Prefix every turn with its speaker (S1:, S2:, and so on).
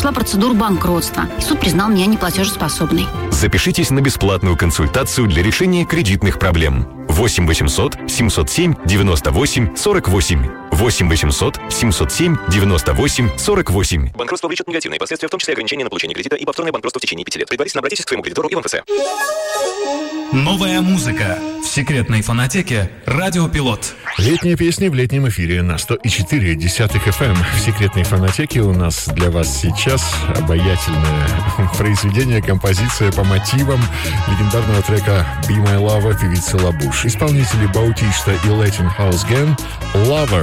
S1: прошла процедуру банкротства, и суд признал меня неплатежеспособной.
S2: Запишитесь на бесплатную консультацию для решения кредитных проблем. 8 800 707 98 48. 8 800 707 98 48.
S3: Банкротство влечет негативные последствия, в том числе ограничение на получение кредита и повторное банкротство в течение 5 лет. Предварительно обратитесь к своему кредитору и в МФЦ.
S4: Новая музыка в секретной фонотеке «Радио Пилот».
S5: Летние песни в летнем эфире на 104,1 FM. В секретной фонотеке у нас для вас сейчас обаятельное произведение, композиция по мотивам легендарного трека «Be My Lover» певицы Лабуш. Исполнители Баутиста и Latin House Gang «Lover».